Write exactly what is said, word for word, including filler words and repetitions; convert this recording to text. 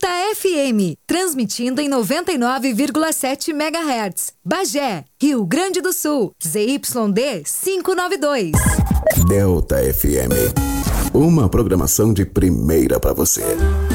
Delta F M, transmitindo em noventa e nove vírgula sete megahertz. Bagé, Rio Grande do Sul, Z Y D quinhentos e noventa e dois. Delta F M, uma programação de primeira para você.